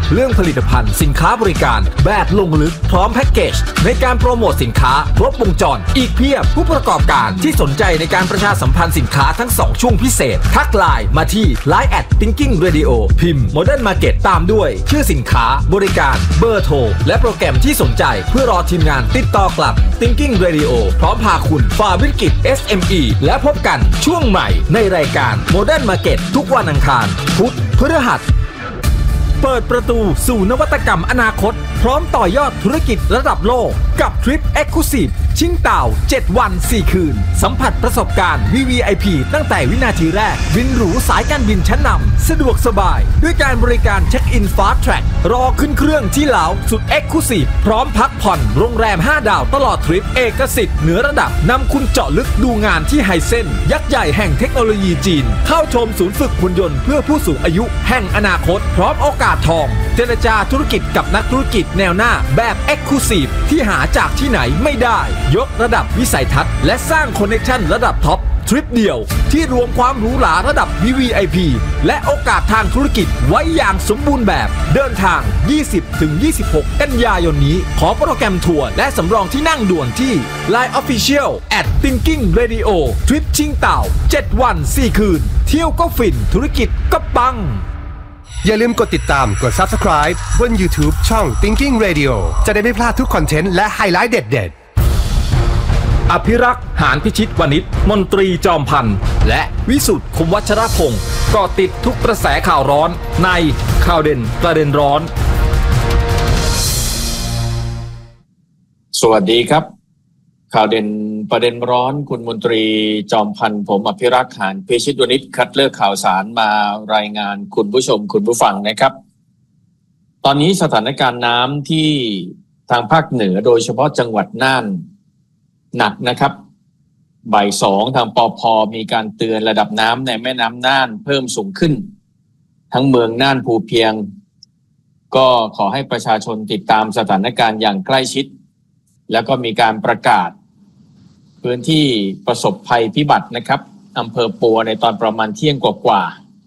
เรื่องผลิตภัณฑ์สินค้าบริการแบบลงลึกพร้อมแพ็กเกจในการโปรโมทสินค้าครบวงจรอีกเพียบผู้ประกอบการที่สนใจในการประชาสัมพันธ์สินค้าทั้ง2ช่วงพิเศษทักไลน์มาที่ Line @Thinking Radio พิมพ์ Modern Market ตามด้วยชื่อสินค้าบริการเบอร์โทรและโปรแกรมที่สนใจเพื่อรอทีมงานติดต่อกลับ Thinking Radio พร้อมพาคุณฝ่าวิกฤต SME และพบกันช่วงใหม่ในรายการ Modern Market ทุกวันอังคารพุธพฤหัสเปิดประตูสู่นวัตกรรมอนาคตพร้อมต่อยอดธุรกิจระดับโลกกับทริป Exclusive ชิงเต่า7 วัน 4 คืนสัมผัสประสบการณ์ VVIP ตั้งแต่วินาทีแรกบินหรูสายการบินชั้นนำสะดวกสบายด้วยการบริการเช็คอิน Fast Track รอขึ้นเครื่องที่เหลาสุด Exclusive พร้อมพักผ่อนโรงแรม5 ดาวตลอดทริปเอกสิทธิ์เหนือระดับนำคุณเจาะลึกดูงานที่ไฮเซ็นยักษ์ใหญ่แห่งเทคโนโลยีจีนเข้าชมศูนย์ฝึกหุ่นยนต์เพื่อผู้สูงอายุแห่งอนาคตพร้อมโอกาสทองเจรจาธุรกิจกับนักธุรกิจแนวหน้าแบบ Exclusive ที่หาจากที่ไหนไม่ได้ยกระดับวิสัยทัศน์และสร้างคอนเนคชั่นระดับท็อปทริปเดียวที่รวมความหรูหราระดับ VVIP และโอกาสทางธุรกิจไว้อย่างสมบูรณ์แบบเดินทาง 20-26 กันยายนนี้ขอโปรแกรมทัวร์และสำรองที่นั่งด่วนที่ Line Official @Thinking Radio ทริปชิงเต่า7 วัน 4 คืนเที่ยวก็ฟินธุรกิจก็ปังอย่าลืมกดติดตามกด Subscribe บน YouTube ช่อง Thinking Radio จะได้ไม่พลาดทุกคอนเทนต์และไฮไลท์เด็ดอภิรักษ์หานพิชิตวณิชมนตรีจอมพันธ์และวิสุทธิ์คมวัชรพงศ์ก็ติดทุกกระแสข่าวร้อนในข่าวเด่นประเด็นร้อนสวัสดีครับข่าวเด่นประเด็นร้อนคุณมนตรีจอมพันธ์ผมอภิรักษ์หานพิชิตวณิชคัดเลือกข่าวสารมารายงานคุณผู้ชมคุณผู้ฟังนะครับตอนนี้สถานการณ์น้ำที่ทางภาคเหนือโดยเฉพาะจังหวัดน่านหนักนะครับบ่าย 2ทางปภ.มีการเตือนระดับน้ำในแม่น้ำน่านเพิ่มสูงขึ้นทั้งเมืองน่านภูเพียงก็ขอให้ประชาชนติดตามสถานการณ์อย่างใกล้ชิดแล้วก็มีการประกาศพื้นที่ประสบภัยพิบัตินะครับอำเภอปัวในตอนประมาณเที่ยงกว่า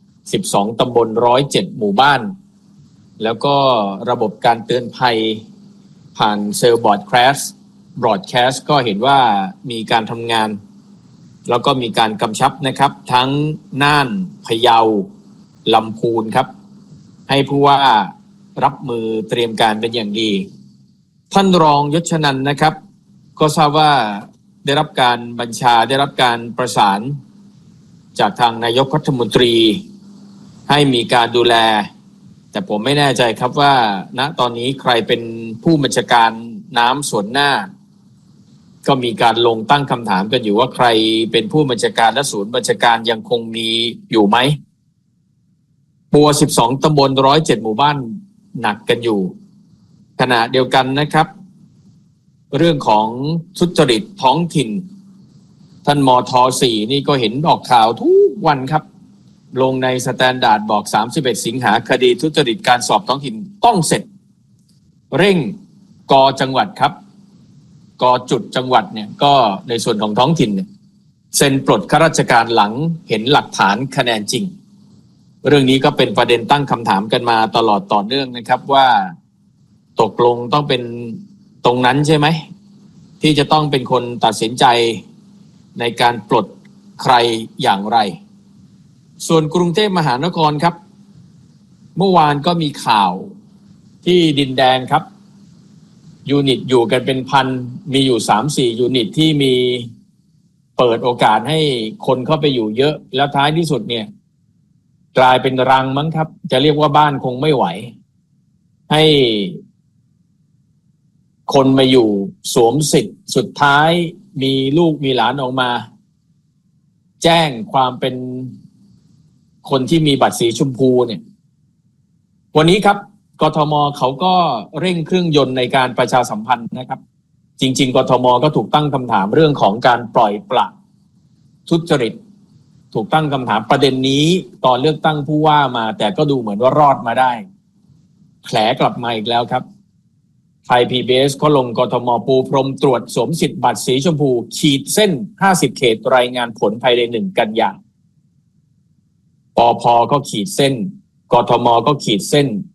12ตำบล107หมู่บ้านแล้วก็ระบบการเตือนภัยผ่านเซลล์บอร์ดแคสต์ก็เห็นว่ามีการทำงานแล้วก็มีการกำชับนะครับทั้งน่านพะเยาลำพูนครับให้ผู้ว่ารับมือเตรียมการเป็นอย่างดีท่านรองยศนันท์นะครับก็ทราบว่าได้รับการบัญชาได้รับการประสานจากทางนายกรัฐมนตรีให้มีการดูแลแต่ผมไม่แน่ใจครับว่าณตอนนี้ใครเป็นผู้บัญชาการน้ำส่วนหน้าก็มีการลงตั้งคำถามกันอยู่ว่าใครเป็นผู้บัญชาการและศูนย์บัญชาการยังคงมีอยู่ไหมปัว12ตำบล107หมู่บ้านหนักกันอยู่ขณะเดียวกันนะครับเรื่องของทุจริตท้องถิ่นท่านมท.4 นี่ก็เห็นออกข่าวทุกวันครับลงในสแตนดาร์ดบอก31สิงหาคดีทุจริตการสอบท้องถิ่นต้องเสร็จเร่งกจังหวัดครับกจุดจังหวัดเนี่ยก็ในส่วนของท้องถิ่นเนี่ยเซ็นปลดข้าราชการหลังเห็นหลักฐานคะแนนจริงเรื่องนี้ก็เป็นประเด็นตั้งคำถามกันมาตลอดต่อเนื่องนะครับว่าตกลงต้องเป็นตรงนั้นใช่ไหมที่จะต้องเป็นคนตัดสินใจในการปลดใครอย่างไรส่วนกรุงเทพมหานครครับเมื่อวานก็มีข่าวที่ดินแดงครับยูนิตอยู่กันเป็นพันมีอยู่ 3-4 ยูนิตที่มีเปิดโอกาสให้คนเข้าไปอยู่เยอะแล้วท้ายที่สุดเนี่ยกลายเป็นรังมั้งครับจะเรียกว่าบ้านคงไม่ไหวให้คนมาอยู่สวมสิทธิ์สุดท้ายมีลูกมีหลานออกมาแจ้งความเป็นคนที่มีบัตรสีชมพูเนี่ยวันนี้ครับกทมเขาก็เร่งเครื่องยนต์ในการประชาสัมพันธ์นะครับจริงๆกทมก็ถูกตั้งคำถามเรื่องของการปล่อยปละทุจริตถูกตั้งคำถามประเด็นนี้ตอนเลือกตั้งผู้ว่ามาแต่ก็ดูเหมือนว่ารอดมาได้แผลกลับมาอีกแล้วครับไทย PBS ก็ลงกทมปูพรมตรวจสวมสิทธิ์บัตรสีชมพูขีดเส้น50เขตรายงานผลภายใน1กันยายนปภก็ขีดเส้นกทมก็ขีดเส้น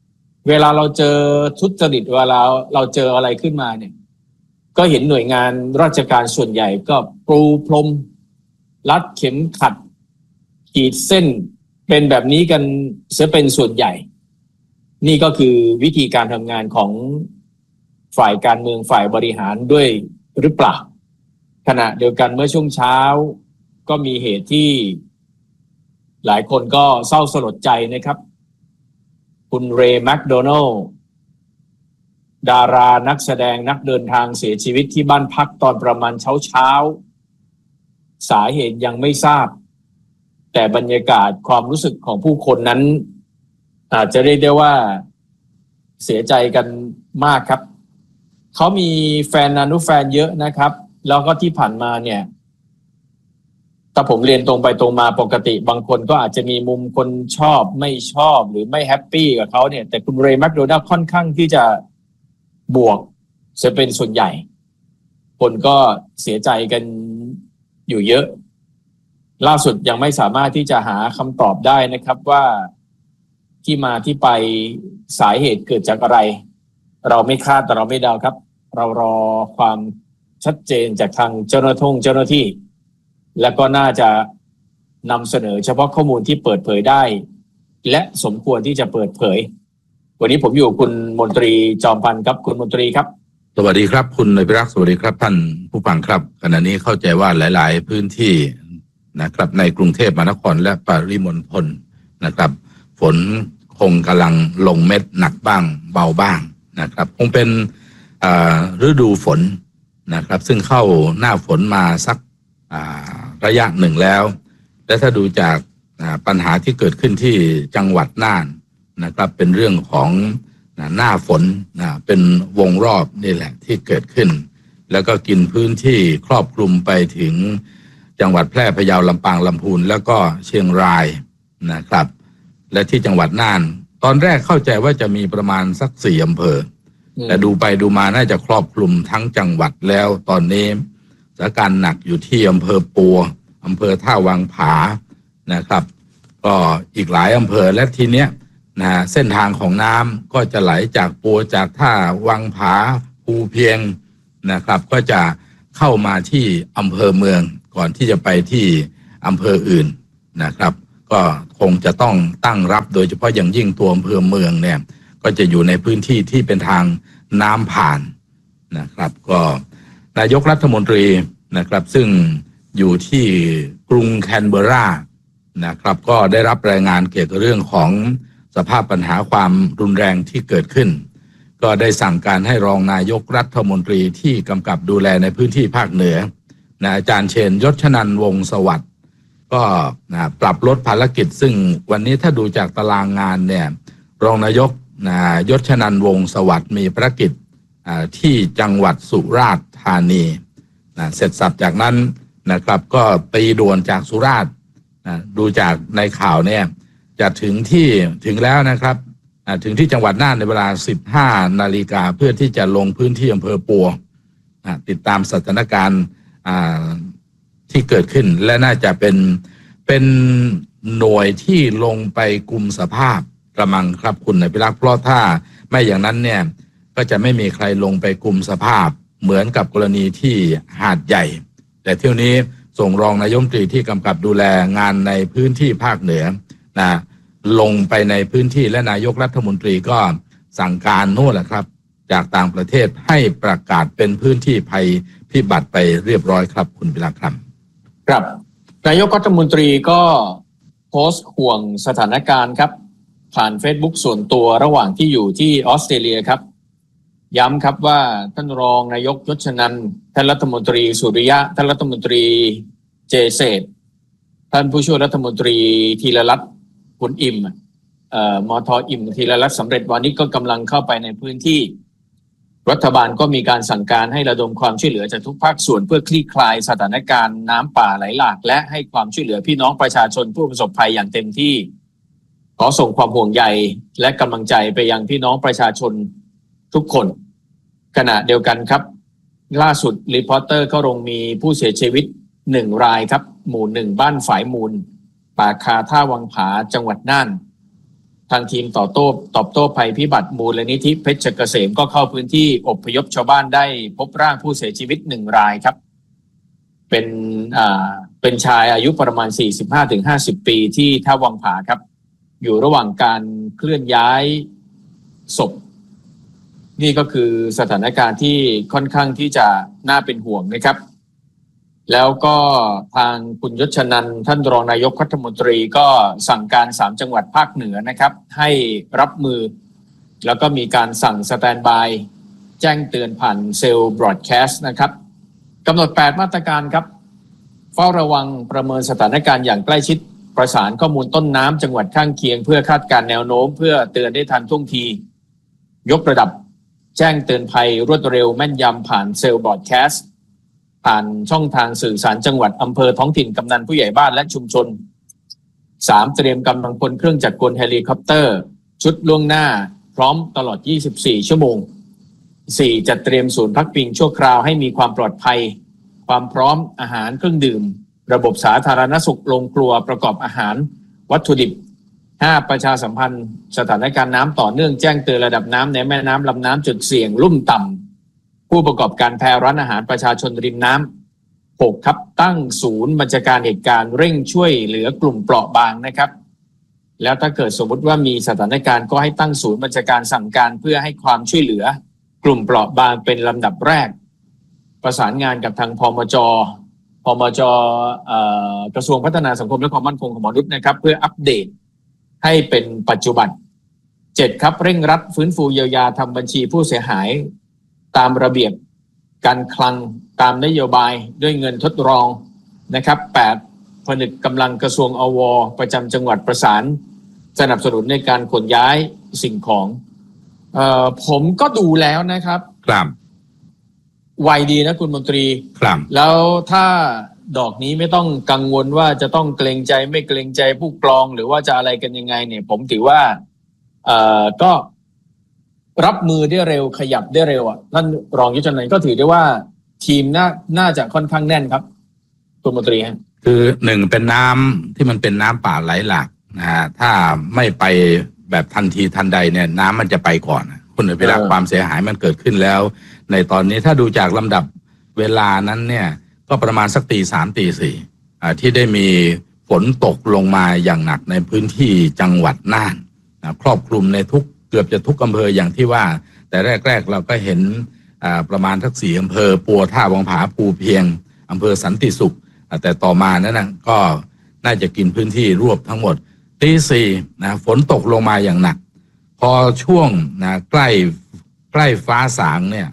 เวลาเราเจอทุจริตเวลาเราเจออะไรขึ้นมาเนี่ยก็เห็นหน่วยงานราชการส่วนใหญ่ก็ปูพรมรัดเข็มขัดขีดเส้นเป็นแบบนี้กันเสียเป็นส่วนใหญ่นี่ก็คือวิธีการทำงานของฝ่ายการเมืองฝ่ายบริหารด้วยหรือเปล่าขณะเดียวกันเมื่อช่วงเช้าก็มีเหตุที่หลายคนก็เศร้าสลดใจนะครับคุณเรย์แมคโดนัลด์ดารานักแสดงนักเดินทางเสียชีวิตที่บ้านพักตอนประมาณเช้าสาเหตุยังไม่ทราบแต่บรรยากาศความรู้สึกของผู้คนนั้นอาจจะเรียกได้ว่าเสียใจกันมากครับเขามีแฟนแฟนเยอะนะครับแล้วก็ที่ผ่านมาเนี่ยถ้าผมเรียนตรงไปตรงมาปกติบางคนก็อาจจะมีมุมคนชอบไม่ชอบหรือไม่แฮปปี้กับเขาเนี่ยแต่คุณเรย์แมคโดนัลด์ค่อนข้างที่จะบวกจะเป็นส่วนใหญ่คนก็เสียใจกันอยู่เยอะล่าสุดยังไม่สามารถที่จะหาคำตอบได้นะครับว่าที่มาที่ไปสาเหตุเกิดจากอะไรเราไม่คาดแต่เราไม่เดาครับเรารอความชัดเจนจากทางเจ้าหน้าที่และก็น่าจะนำเสนอเฉพาะข้อมูลที่เปิดเผยได้และสมควรที่จะเปิดเผยวันนี้ผมอยู่คุณมนตรีจอมพันธ์ครับคุณมนตรีครับสวัสดีครับคุณอภิรักษ์สวัสดีครับท่านผู้ฟังครับขณะนี้เข้าใจว่าหลายๆพื้นที่นะครับในกรุงเทพมหานครและปริมณฑลนะครับฝนคงกำลังลงเม็ดหนักบ้างเบาบ้างนะครับคงเป็นฤดูฝนนะครับซึ่งเข้าหน้าฝนมาสักระยะหนึ่งแล้วและถ้าดูจากปัญหาที่เกิดขึ้นที่จังหวัดน่านนะครับเป็นเรื่องของหน้าฝนเป็นวงรอบนี่แหละที่เกิดขึ้นแล้วก็กินพื้นที่ครอบคลุมไปถึงจังหวัดแพร่พะเยาลำปางลำพูนแล้วก็เชียงรายนะครับและที่จังหวัดน่านตอนแรกเข้าใจว่าจะมีประมาณสัก4 อำเภอแต่ดูไปดูมาน่าจะครอบคลุมทั้งจังหวัดแล้วตอนนี้สถานการณ์หนักอยู่ที่อำเภอปัวอำเภอท่าวังผานะครับก็อีกหลายอำเภอและทีเนี้ยเส้นทางของน้ำก็จะไหลจากปัวจากท่าวังผาภูเพียงนะครับก็จะเข้ามาที่อำเภอเมืองก่อนที่จะไปที่อำเภออื่นนะครับก็คงจะต้องตั้งรับโดยเฉพาะอย่างยิ่งตัวอำเภอเมืองเนี่ยก็จะอยู่ในพื้นที่ที่เป็นทางน้ำผ่านนะครับก็นายกรัฐมนตรีนะครับซึ่งอยู่ที่กรุงแคนเบอร์รานะครับก็ได้รับรายงานเกี่ยวกับเรื่องของสภาพปัญหาความรุนแรงที่เกิดขึ้นก็ได้สั่งการให้รองนายกรัฐมนตรีที่กำกับดูแลในพื้นที่ภาคเหนืออาจารย์เชนยศนันท์วงศ์สวัสดิ์ก็ปรับลดภารกิจซึ่งวันนี้ถ้าดูจากตารางงานเนี่ยรองนายกยศนันท์วงศ์สวัสดิ์มีภารกิจที่จังหวัดสุราษฎร์ธานีเสร็จสับจากนั้นนะครับก็ตีด่วนจากสุราษฎร์ดูจากในข่าวเนี่ยจะถึงแล้วนะครับถึงที่จังหวัดน่านในเวลา 15 นาฬิกาเพื่อที่จะลงพื้นที่อำเภอปัวติดตามสถานการณ์ที่เกิดขึ้นและน่าจะเป็นหน่วยที่ลงไปกุมสภาพกระมังครับคุณอภิรักษ์เพราะถ้าไม่อย่างนั้นเนี่ยก็จะไม่มีใครลงไปกุมสภาพเหมือนกับกรณีที่หาดใหญ่แต่เที่ยวนี้ส่งรองนายกรัฐมนตรีที่กำกับดูแลงานในพื้นที่ภาคเหนือลงไปในพื้นที่และนายกรัฐมนตรีก็สั่งการโน่นแหละครับจากต่างประเทศให้ประกาศเป็นพื้นที่ภัยพิบัติไปเรียบร้อยครับคุณพิรักษ์ครับนายกรัฐมนตรีก็โพสต์ห่วงสถานการณ์ครับผ่าน Facebook ส่วนตัวระหว่างที่อยู่ที่ออสเตรเลียครับย้ำครับว่าท่านรองนายกยศนันท์ท่านรัฐมนตรีสุริยะท่านรัฐมนตรีเจเศษท่านผู้ช่วยรัฐมนตรีธีรรัตน์คุณอิ่มมท.อิ่มธีรรัตน์สำเร็จวันนี้ก็กำลังเข้าไปในพื้นที่รัฐบาลก็มีการสั่งการให้ระดมความช่วยเหลือจากทุกภาคส่วนเพื่อคลี่คลายสถานการณ์น้ำป่าไหลหลากและให้ความช่วยเหลือพี่น้องประชาชนผู้ประสบภัยอย่างเต็มที่ขอส่งความห่วงใยและกำลังใจไปยังพี่น้องประชาชนทุกคนขณะเดียวกันครับล่าสุดรีพอร์เตอร์ก็ลงมีผู้เสียชีวิต1 รายครับหมู่ 1บ้านฝายมูลป่าคาท่าวังผาจังหวัดน่านทางทีมตอบโต้ภัยพิบัติมูลนิธิเพชรเกษมก็เข้าพื้นที่อพยพชาวบ้านได้พบร่างผู้เสียชีวิต1 รายครับเป็นชายอายุประมาณ 45-50 ปีที่ท่าวังผาครับอยู่ระหว่างการเคลื่อนย้ายศพนี่ก็คือสถานการณ์ที่ค่อนข้างที่จะน่าเป็นห่วงนะครับแล้วก็ทางคุณยศนันท์ท่านรองนายกรัฐมนตรีก็สั่งการ3 จังหวัดภาคเหนือนะครับให้รับมือแล้วก็มีการสั่งสแตนด์บายแจ้งเตือนผ่านเซลล์บรอดแคสต์นะครับกำหนด8 มาตรการครับเฝ้าระวังประเมินสถานการณ์อย่างใกล้ชิดประสานข้อมูลต้นน้ำจังหวัดข้างเคียงเพื่อคาดการณ์แนวโน้มเพื่อเตือนได้ทันท่วงทียกระดับแจ้งเตือนภัยรวดเร็วแม่นยำผ่านเซลล์บรอดแคสต์ผ่านช่องทางสื่อสารจังหวัดอำเภอท้องถิ่นกำนันผู้ใหญ่บ้านและชุมชน3เตรียมกำลังพลเครื่องจักรกลเฮลิคอปเตอร์ชุดล่วงหน้าพร้อมตลอด24 ชั่วโมง4จัดเตรียมศูนย์พักพิงชั่วคราวให้มีความปลอดภัยความพร้อมอาหารเครื่องดื่มระบบสาธารณสุขโรงครัวประกอบอาหารวัตถุดิบ5ประชาสัมพันธ์สถานการณ์น้ำต่อเนื่องแจ้งเตือนระดับน้ำในแม่น้ำลำน้ำจุดเสี่ยงลุ่มต่ำผู้ประกอบการแพร้านอาหารประชาชนริมน้ำ6ครับตั้งศูนย์บัญชาการเหตุการณ์เร่งช่วยเหลือกลุ่มเปราะบางนะครับแล้วถ้าเกิดสมมติว่ามีสถานการณ์ก็ให้ตั้งศูนย์บัญชาการสั่งการเพื่อให้ความช่วยเหลือกลุ่มเปราะบางเป็นลำดับแรกประสานงานกับทางพมจ.กระทรวงพัฒนาสังคมและความมั่นคงของมนุษย์นะครับเพื่ออัปเดตให้เป็นปัจจุบัน7ครับเร่งรัดฟื้นฟูเยียวยาทำบัญชีผู้เสียหายตามระเบียบการคลังตามนโยบายด้วยเงินทดลองนะครับ8ผนึกกำลังกระทรวงอว.ประจำจังหวัดประสานสนับสนุนในการขนย้ายสิ่งของผมก็ดูแล้วนะครับครับไวดีนะคุณมนตรีครับแล้วถ้าดอกนี้ไม่ต้องกังวลว่าจะต้องเกรงใจไม่เกรงใจผู้กองหรือว่าจะอะไรกันยังไงเนี่ยผมถือว่าก็รับมือได้เร็วขยับได้เร็วอ่ะท่านรองยศนันท์ก็ถือได้ว่าทีมน่าจะค่อนข้างแน่นครับคุณมนตรีฮะคือ1เป็นน้ำที่มันเป็นน้ำป่าไหลหลากนะฮะถ้าไม่ไปแบบทันทีทันใดเนี่ยน้ำมันจะไปก่อนคุณเวลาความเสียหายมันเกิดขึ้นแล้วในตอนนี้ถ้าดูจากลำดับเวลานั้นเนี่ยก็ประมาณสักตี3ตี4ที่ได้มีฝนตกลงมาอย่างหนักในพื้นที่จังหวัดน่านครอบคลุมในเกือบจะทุกอำเภออย่างที่ว่าแต่แรกเราก็เห็นประมาณทัก4อำเภอปัวท่าวังผาภูเพียงอำเภอสันติสุขแต่ต่อมานั้นนะก็น่าจะกินพื้นที่รวบทั้งหมดตี4นะฝนตกลงมาอย่างหนักพอช่วงนะใกล้ฟ้าสางเนี่ย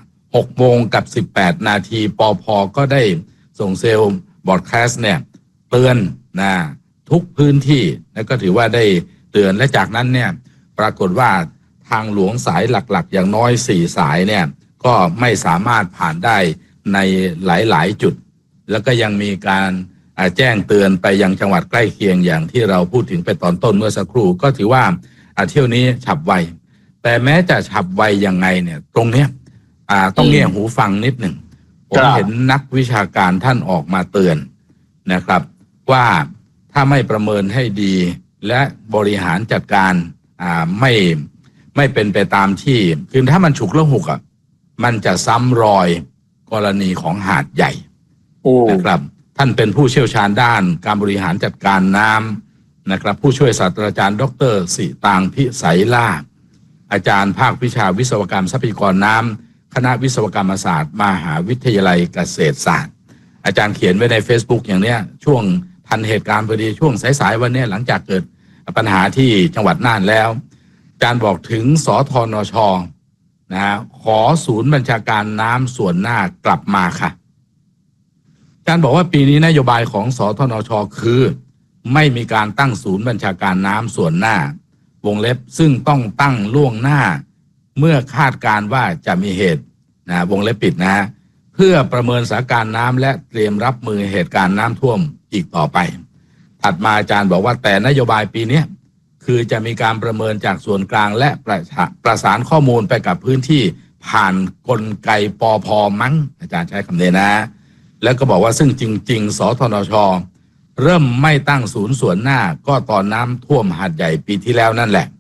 6:18 นาทีปภ.ก็ได้ส่งเซลล์บอดแคสต์เนี่ยเตือนนะทุกพื้นที่แล้วก็ถือว่าได้เตือนและจากนั้นเนี่ยปรากฏว่าทางหลวงสายหลักๆอย่างน้อย4สายเนี่ยก็ไม่สามารถผ่านได้ในหลายๆจุดแล้วก็ยังมีการแจ้งเตือนไปยังจังหวัดใกล้เคียงอย่างที่เราพูดถึงไปตอนต้นเมื่อสักครู่ก็ถือว่าเที่ยวนี้ฉับไวแต่แม้จะฉับไวยังไงเนี่ยตรงเนี้ยต้องเงี่ยหูฟังนิดหนึ่งผมเห็นนักวิชาการท่านออกมาเตือนนะครับว่าถ้าไม่ประเมินให้ดีและบริหารจัดการไม่เป็นไปตามที่คือถ้ามันฉุกละหุกมันจะซ้ำรอยกรณีของหาดใหญ่นะครับท่านเป็นผู้เชี่ยวชาญด้านการบริหารจัดการน้ำนะครับผู้ช่วยศาสตราจารย์ดร.สิตางพิสัยลาภอาจารย์ภาควิชาวิศวกรรมทรัพยากรน้ำคณะวิศวกรรมศาสตร์มหาวิทยาลัยเกษตรศาสตร์อาจารย์เขียนไว้ใน Facebook อย่างเนี้ยช่วงทันเหตุการณ์พอดีช่วงสายๆวันนี้หลังจากเกิดปัญหาที่จังหวัดน่านแล้วอาจารย์บอกถึงสธนช.นะขอศูนย์บัญชาการน้ำส่วนหน้ากลับมาค่ะอาจารย์บอกว่าปีนี้นโยบายของสธนช.คือไม่มีการตั้งศูนย์บัญชาการน้ำส่วนหน้าวงเล็บซึ่งต้องตั้งล่วงหน้าเมื่อคาดการว่าจะมีเหตุนะวงเล็บปิดนะเพื่อประเมินสถานการณ์น้ำและเตรียมรับมือเหตุการณ์น้ำท่วมอีกต่อไปถัดมาอาจารย์บอกว่าแต่นโยบายปีนี้คือจะมีการประเมินจากส่วนกลางและประสานข้อมูลไปกับพื้นที่ผ่านกลไกปภ.มั้งอาจารย์ใช้คำนี้นะแล้วก็บอกว่าซึ่งจริงๆสธนช.เริ่มไม่ตั้งศูนย์ส่วนหน้าก็ตอนน้ำท่วมหาดใหญ่ปีที่แล้วนั่นแหละ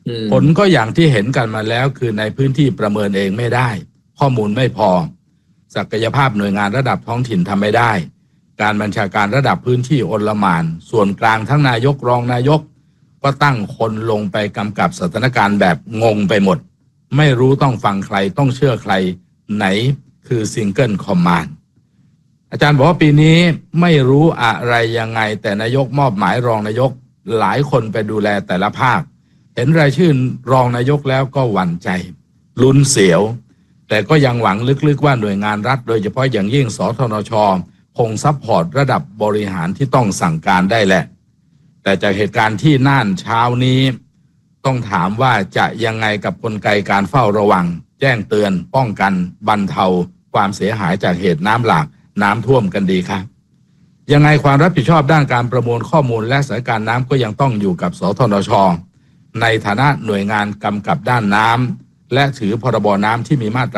ผลก็อย่างที่เห็นกันมาแล้วคือในพื้นที่ประเมินเองไม่ได้ข้อมูลไม่พอศักยภาพหน่วยงานระดับท้องถิ่นทำไม่ได้การบัญชาการระดับพื้นที่โอลหม่านส่วนกลางทั้งนายกรองนายกก็ตั้งคนลงไปกำกับสถานการณ์แบบงงไปหมดไม่รู้ต้องฟังใครต้องเชื่อใครไหนคือซิงเกิลคอมมานด์อาจารย์บอกว่าปีนี้ไม่รู้อะไรยังไงแต่นายกมอบหมายรองนายกหลายคนไปดูแลแต่ละภาคเห็นรายชื่อรองนายกแล้วก็หวั่นใจลุ้นเสียวแต่ก็ยังหวังลึกๆว่าหน่วยงานรัฐโดยเฉพาะอย่างยิ่งสธนช.คงซัพพอร์ตระดับบริหารที่ต้องสั่งการได้แหละแต่จากเหตุการณ์ที่น่านเช้านี้ต้องถามว่าจะยังไงกับกลไกการเฝ้าระวังแจ้งเตือนป้องกันบรรเทาความเสียหายจากเหตุน้ำหลากน้ำท่วมกันดีครับยังไงความรับผิดชอบด้านการประมวลข้อมูลและสถานการณ์น้ำก็ยังต้องอยู่กับสธนช.ในฐานะหน่วยงานกำกับด้านน้ำและถือพรบน้ำที่มีมาตรา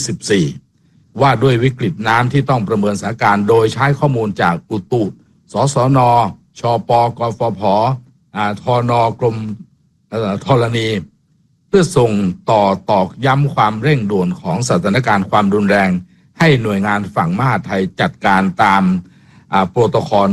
24 ว่าด้วยวิกฤตน้ำที่ต้องประเมินสถานการณ์โดยใช้ข้อมูลจากอุตุ สสน.ชป.กฟผ.ทน.กรมธรณีเพื่อส่งต่อตอกย้ำความเร่งด่วนของสถานการณ์ความรุนแรงให้หน่วยงานฝั่งมหาดไทยจัดการตามโปรโตคอล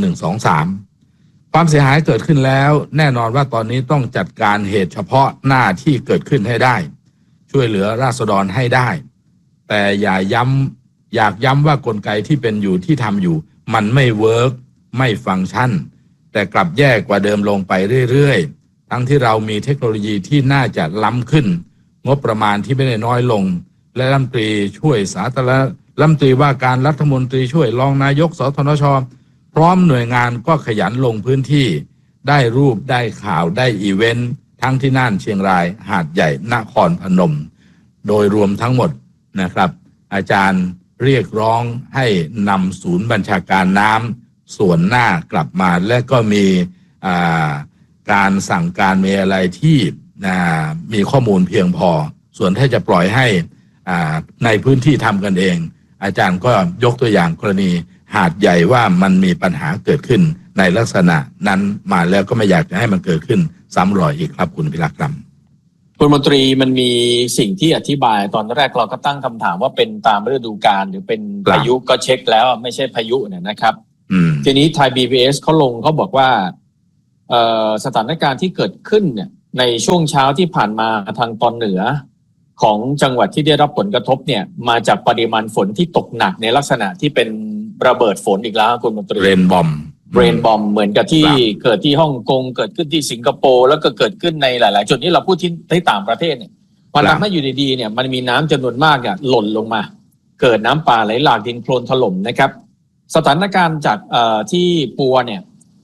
123 ความเสียหายเกิดขึ้นแล้วแน่นอนว่าตอนนี้ต้องจัดการเหตุเฉพาะหน้าที่เกิดขึ้นให้ได้ช่วยเหลือราษฎรให้ได้แต่อยากย้ำว่ากลไกที่เป็นอยู่ที่ทำอยู่มันไม่เวิร์กไม่ฟังก์ชันแต่กลับแย่กว่าเดิมลงไปเรื่อยๆทั้งที่เรามีเทคโนโลยีที่น่าจะล้ำขึ้นงบประมาณที่ไม่ได้น้อยลงและรัฐมนตรีช่วยสาธารณรัฐมนตรีว่าการรัฐมนตรีช่วยรองนายกสธนช.พร้อมหน่วยงานก็ขยันลงพื้นที่ได้รูปได้ข่าวได้อีเวนต์ทั้งที่น่านเชียงรายหาดใหญ่นครพนมโดยรวมทั้งหมดนะครับอาจารย์เรียกร้องให้นำศูนย์บัญชาการน้ำส่วนหน้ากลับมาและก็มีการสั่งการมีอะไรที่มีข้อมูลเพียงพอส่วนถ้าจะปล่อยให้ในพื้นที่ทำกันเองอาจารย์ก็ยกตัวอย่างกรณีหาดใหญ่ว่ามันมีปัญหาเกิดขึ้นในลักษณะนั้นมาแล้วก็ไม่อยากจะให้มันเกิดขึ้นซ้ำรอยอีกครับคุณพิรักษ์ครับคุณมนตรีมันมีสิ่งที่อธิบายตอนแรกเราก็ตั้งคำถามว่าเป็นตามฤดูกาลหรือเป็นพายุก็เช็คแล้วไม่ใช่พายุเนี่ยนะครับทีนี้ไทย PBS เขาลงเขาบอกว่าสถานการณ์ที่เกิดขึ้นเนี่ยในช่วงเช้าที่ผ่านมาทางตอนเหนือของจังหวัดที่ได้รับผลกระทบเนี่ยมาจากปริมาณฝนที่ตกหนักในลักษณะที่เป็นระเบิดฝนอีกแล้วคุณมนตรีเรนบอมเหมือนกับที่เกิดที่ฮ่องกงเกิดขึ้นที่สิงคโปร์แล้วก็เกิดขึ้นในหลายๆจุดนี้เราพูดที่ต่างประเทศเนี่ยมันทำให้อยู่ดีๆเนี่ยมันมีน้ำจำนวนมากหล่นลงมาเกิดน้ำป่าไหลหลากดินโคลนถล่มนะครับสถานการณ์จากที่ปัวเนี่ย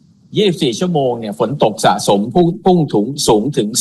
24 ชั่วโมงเนี่ยฝนตกสะสมพุ่งสูงถึง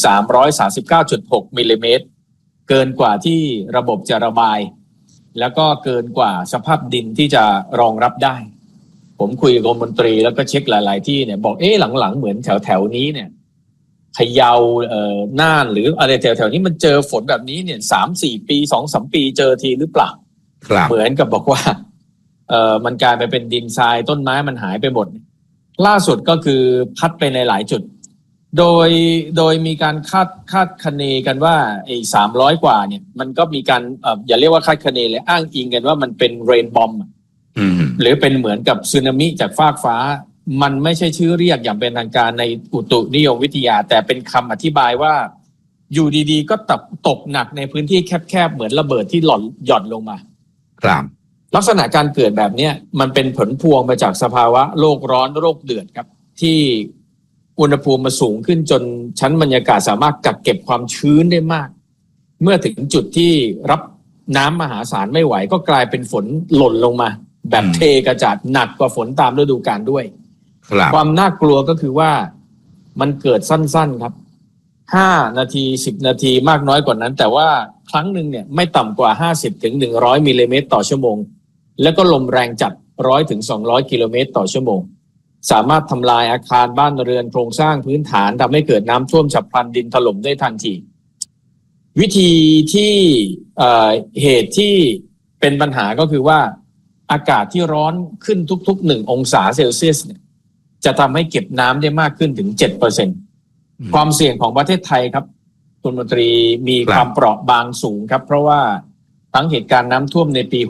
339.6 มิลลิเมตรเกินกว่าที่ระบบจะระบายแล้วก็เกินกว่าสภาพดินที่จะรองรับได้ผมคุยกับกรมมนตรีแล้วก็เช็คหลายๆที่เนี่ยบอกหลังๆเหมือนแถวๆนี้เนี่ยพะเยาน่านหรืออะไรแถวๆนี้มันเจอฝนแบบนี้เนี่ย 3-4 ปี 2-3 ปีเจอทีหรือเปล่าเหมือนกับบอกว่ามันกลายไปเป็นดินทรายต้นไม้มันหายไปหมดล่าสุดก็คือพัดไปในหลายจุดโดยมีการคาดคะเนกันว่าไอ้300กว่าเนี่ยมันก็มีการอย่าเรียกว่าคาดคะเนเลยอ้างอิงกันว่ามันเป็นเรนบอมหรือเป็นเหมือนกับสึนามิจากฟากฟ้ามันไม่ใช่ชื่อเรียกอย่างเป็นทางการในอุตุนิยมวิทยาแต่เป็นคำอธิบายว่าอยู่ดีๆก็ตกหนักในพื้นที่แคบๆเหมือนระเบิดที่หย่อนลงมาครับลักษณะการเกิดแบบนี้มันเป็นผลพวงมาจากสภาวะโลกร้อนโลกเดือดครับที่อุณหภูมิมันสูงขึ้นจนชั้นบรรยากาศสามารถกักเก็บความชื้นได้มากเมื่อถึงจุดที่รับน้ำมหาศาลไม่ไหวก็กลายเป็นฝนหล่นลงมาแบบเทกระจาดหนักกว่าฝนตามฤดูกาลด้วยความน่ากลัวก็คือว่ามันเกิดสั้นๆครับ5 นาที10 นาทีมากน้อยกว่านั้นแต่ว่าครั้งหนึ่งเนี่ยไม่ต่ำกว่า 50-100 มิลลิเมตรต่อชั่วโมงแล้วก็ลมแรงจัด 100-200 กิโลเมตรต่อชั่วโมงสามารถทำลายอาคารบ้านเรือนโครงสร้างพื้นฐานทำให้เกิดน้ำท่วมฉับพลันดินถล่มได้ทันทีวิธีที่เหตุที่เป็นปัญหาก็คือว่าอากาศที่ร้อนขึ้นทุกๆ1 องศาเซลเซียสเนี่ยจะทำให้เก็บน้ำได้มากขึ้นถึง 7% ความเสี่ยงของประเทศไทยครับคุณมนตรีมีความเปราะบางสูงครับเพราะว่าทั้งเหตุการณ์น้ำท่วมในปี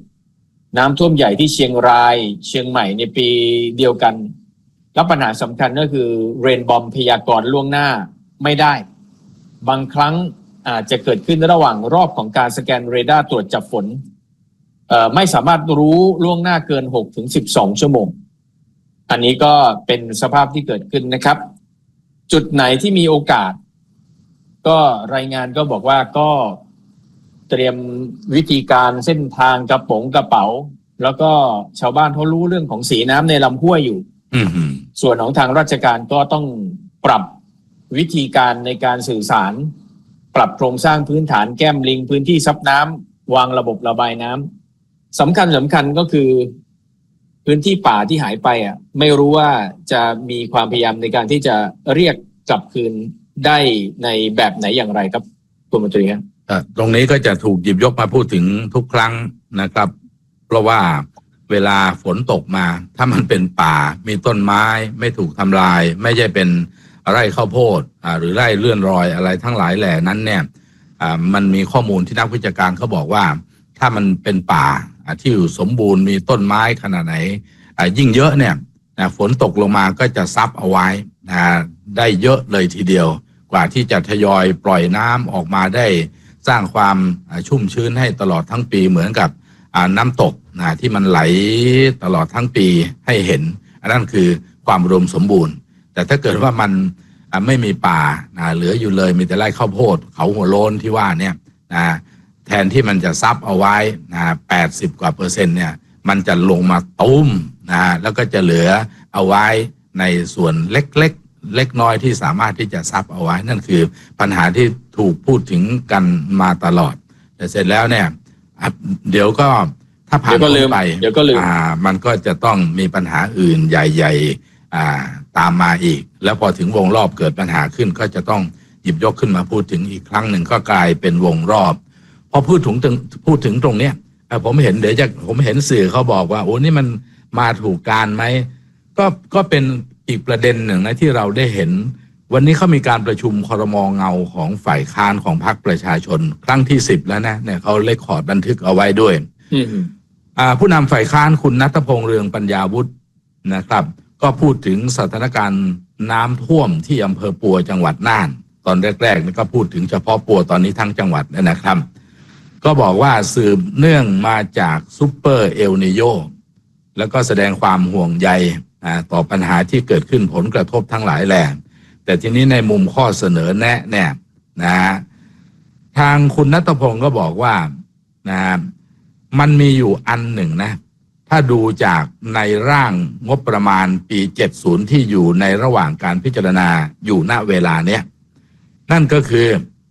67น้ำท่วมใหญ่ที่เชียงรายเชียงใหม่ในปีเดียวกันแล้วปัญหาสำคัญก็คือเรนบอมพยากรณ์ล่วงหน้าไม่ได้บางครั้งอาจจะเกิดขึ้นระหว่างรอบของการสแกนเรดาร์ตรวจจับฝนไม่สามารถรู้ล่วงหน้าเกิน 6-12 ชั่วโมงอันนี้ก็เป็นสภาพที่เกิดขึ้นนะครับจุดไหนที่มีโอกาสก็รายงานก็บอกว่าก็เตรียมวิธีการเส้นทางกระเป๋าแล้วก็ชาวบ้านเขารู้เรื่องของสีน้ำในลำห้วยอยู่ส่วนของทางราชการก็ต้องปรับวิธีการในการสื่อสารปรับโครงสร้างพื้นฐานแก้มลิงพื้นที่ซับน้ำวางระบบระบายน้ำสำคัญก็คือพื้นที่ป่าที่หายไปไม่รู้ว่าจะมีความพยายามในการที่จะเรียกกลับคืนได้ในแบบไหนอย่างไรครับคุณมนตรีครับตรงนี้ก็จะถูกหยิบยกมาพูดถึงทุกครั้งนะครับเพราะว่าเวลาฝนตกมาถ้ามันเป็นป่ามีต้นไม้ไม่ถูกทำลายไม่ใช่เป็นไร่ข้าวโพดหรือไร่เลื่อนรอยอะไรทั้งหลายแหล่นั้นเนี่ยมันมีข้อมูลที่นักวิชาการเขาบอกว่าถ้ามันเป็นป่าที่อยู่สมบูรณ์มีต้นไม้ขนาดไหนยิ่งเยอะเนี่ยฝนตกลงมาก็จะซับเอาไว้ได้เยอะเลยทีเดียวกว่าที่จะทยอยปล่อยน้ำออกมาได้สร้างความชุ่มชื้นให้ตลอดทั้งปีเหมือนกับน้ำตกที่มันไหลตลอดทั้งปีให้เห็นอันนั้นคือความอุดมสมบูรณ์แต่ถ้าเกิดว่ามันไม่มีป่าเหลืออยู่เลยมีแต่ไร่ข้าวโพดเขาหัวโล้นที่ว่าเนี่ยแทนที่มันจะซับเอาไว้80 กว่า%เนี่ยมันจะลงมาตุ้มแล้วก็จะเหลือเอาไว้ในส่วนเล็กน้อยที่สามารถที่จะซับเอาไว้นั่นคือปัญหาที่ถูกพูดถึงกันมาตลอดแต่เสร็จแล้วเนี่ยเดี๋ยวก็ถ้าผ่านไปมันก็จะต้องมีปัญหาอื่นใหญ่ๆตามมาอีกแล้วพอถึงวงรอบเกิดปัญหาขึ้นก็จะต้องหยิบยกขึ้นมาพูดถึงอีกครั้งหนึ่งก็กลายเป็นวงรอบพอพูดถึงตรงเนี้ยผมเห็นผมเห็นสื่อเขาบอกว่าโอ้นี่มันมาถูกการไหมก็เป็นอีกประเด็นหนึ่งนะที่เราได้เห็นวันนี้เขามีการประชุมครม.เงาของฝ่ายค้านของพรรคประชาชนครั้งที่10แล้วนะเนี่ยเขาเรคคอร์ดบันทึกเอาไว้ด้วยผู้นำฝ่ายค้านคุณณัฐพงษ์เรืองปัญญาวุฒินะครับก็พูดถึงสถานการณ์น้ำท่วมที่อำเภอปัวจังหวัดน่านตอนแรกๆนี่ก็พูดถึงเฉพาะปัวตอนนี้ทั้งจังหวัดนะครับก็บอกว่าสืบเนื่องมาจากซุปเปอร์เอลนิโญแล้วก็แสดงความห่วงใยต่อปัญหาที่เกิดขึ้นผลกระทบทั้งหลายแหล่แต่ทีนี้ในมุมข้อเสนอแนะเนี่ยทางคุณณัฐพงศ์ก็บอกว่ามันมีอยู่อันหนึ่งนะถ้าดูจากในร่างงบประมาณปี70ที่อยู่ในระหว่างการพิจารณาอยู่ณเวลาเนี้ยนั่นก็คือ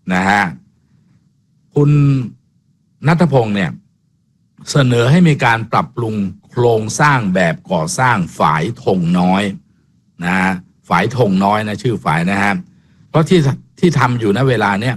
คุณณัฐพงศ์เนี่ยเสนอให้มีการปรับปรุงโครงสร้างแบบก่อสร้างฝายธงน้อยฝายธงน้อยนะชื่อฝายนะครับเพราะที่ทำอยู่ณเวลาเนี้ย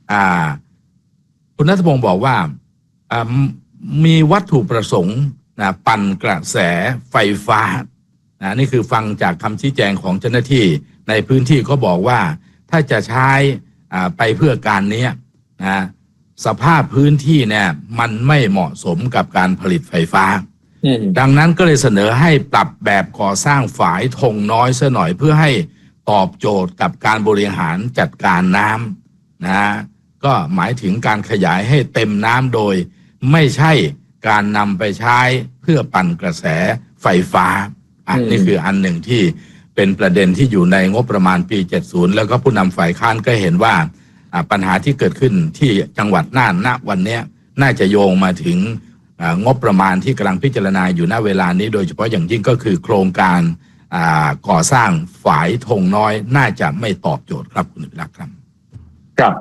คุณณัฐพงศ์บอกว่ามีวัตถุประสงค์ปั่นกระแสไฟฟ้านี่คือฟังจากคำชี้แจงของเจ้าหน้าที่ในพื้นที่ก็บอกว่าถ้าจะใช้ไปเพื่อการนี้สภาพพื้นที่เนี่ยมันไม่เหมาะสมกับการผลิตไฟฟ้าดังนั้นก็เลยเสนอให้ปรับแบบก่อสร้างฝายธงน้อยซะหน่อยเพื่อให้ตอบโจทย์กับการบริหารจัดการน้ำก็หมายถึงการขยายให้เต็มน้ำโดยไม่ใช่การนำไปใช้เพื่อปั่นกระแสไฟฟ้านี่คืออันหนึ่งที่เป็นประเด็นที่อยู่ในงบประมาณปี70แล้วก็ผู้นำฝ่ายค้านก็เห็นว่าปัญหาที่เกิดขึ้นที่จังหวัดน่านณวันนี้น่าจะโยงมาถึงงบประมาณที่กำลังพิจารณาอยู่ณเวลานี้โดยเฉพาะอย่างยิ่งก็คือโครงการก่อสร้างฝายธงน้อยน่าจะไม่ตอบโจทย์ครับคุณวิรักษ์ครับครับ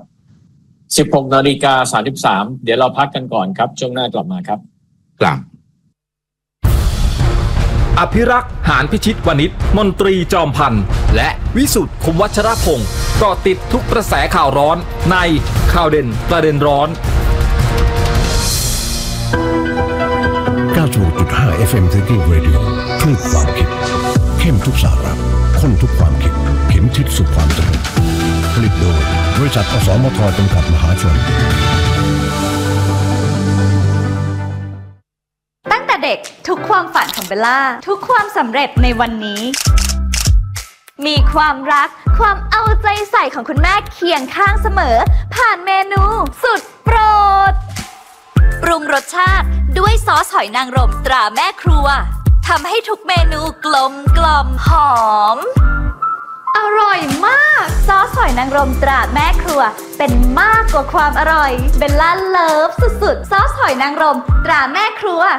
16:33 เดี๋ยวเราพักกันก่อนครับช่วงหน้ากลับมาครับครับอภิรักษ์หานพิชิตวณิชมนตรีจอมพันธ์และวิสุทธิ์คมวัชรพงศ์เกาะติดทุกกระแสข่าวร้อนในข่าวเด่นประเด็นร้อน 96.5 FM Thinking Radio คลื่นความคิดเข้มทุกสาระข้นทุกความคิดเข็มทิศสู่ความเจริญลิตโดยบริษัทอสมทจำกัดมหาชนตั้งแต่เด็กทุกความฝันของเบลล่าทุกความสำเร็จในวันนี้มีความรักความเอาใจใส่ของคุณแม่เคียงข้างเสมอผ่านเมนูสุดโปรดปรุงรสชาติด้วยซอสหอยนางรมตราแม่ครัวทำให้ทุกเมนูกลมกล่อมหอมอร่อยมากซอสหอยนางรมตราแม่ครัวเป็นมากกว่าความอร่อยเบลล่าเลิฟสุดๆซอสหอยนางรมตราแม่ครัว